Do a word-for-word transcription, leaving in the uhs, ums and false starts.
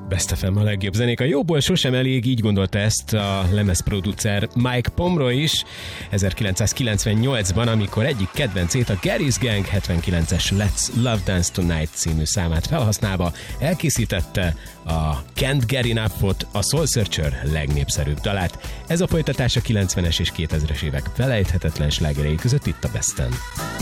Best ef em a legjobb zenék. A jóból sosem elég, így gondolta ezt a lemezproducer Mike Pomeroy is ezerkilencszázkilencvennyolcban, amikor egyik kedvencét, a Gary's Gang hetvenkilences Let's Love Dance Tonight című számát felhasználva elkészítette a Can't Get Enough-ot, a Soul Searcher legnépszerűbb dalát. Ez a folytatás a kilencvenes és kétezres évek felejthetetlen slágerei között itt a Besten.